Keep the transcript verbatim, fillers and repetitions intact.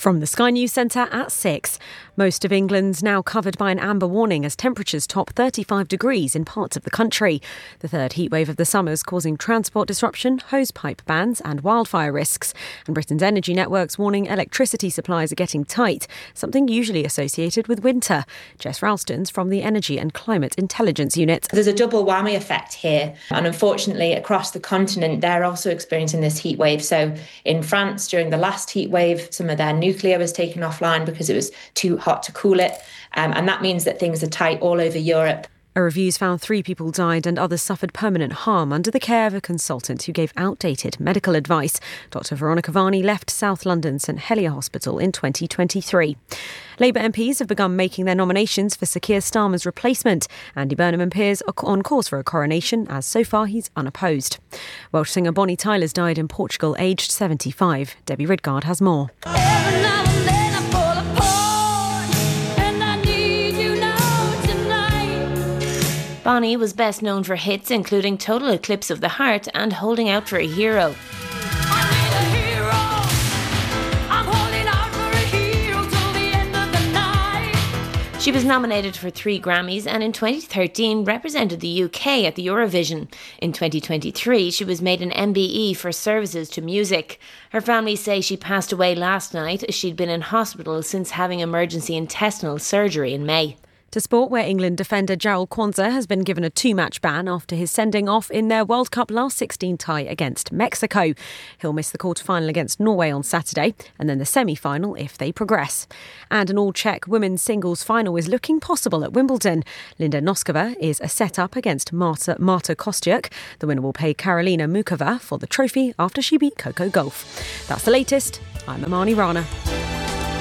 From the Sky News Centre at six. Most of England's now covered by an amber warning as temperatures top thirty-five degrees in parts of the country. The third heatwave of the summer is causing transport disruption, hosepipe bans and wildfire risks. And Britain's energy networks warning electricity supplies are getting tight, something usually associated with winter. Jess Ralston's from the Energy and Climate Intelligence Unit. There's a double whammy effect here. And unfortunately, across the continent, they're also experiencing this heat wave. So in France, during the last heat wave, some of their nuclear was taken offline because it was too hot to cool it. Um, and that means that things are tight all over Europe. A review's found three people died and others suffered permanent harm under the care of a consultant who gave outdated medical advice. Doctor Veronica Varney left South London's St Helier Hospital in twenty twenty-three. Labour M Ps have begun making their nominations for Sir Keir Starmer's replacement. Andy Burnham appears on course for a coronation, as so far he's unopposed. Welsh singer Bonnie Tyler's died in Portugal, aged seventy-five. Debbie Ridgard has more. Bonnie was best known for hits including Total Eclipse of the Heart and Holding Out for a Hero. I need a hero. I'm holding out for a hero till the end of the night. She was nominated for three Grammys and in twenty thirteen represented the U K at the Eurovision. In twenty twenty-three, she was made an M B E for services to music. Her family say she passed away last night. She'd been in hospital since having emergency intestinal surgery in May. To sport, where England defender Jarrell Kwanzaa has been given a two-match ban after his sending off in their World Cup last sixteen tie against Mexico. He'll miss the quarter-final against Norway on Saturday and then the semi-final if they progress. And an all-Czech women's singles final is looking possible at Wimbledon. Linda Noskova is a set-up against Marta, Marta Kostyuk. The winner will pay Karolina Mukova for the trophy after she beat Coco Gauff. That's the latest. I'm Amani Rana.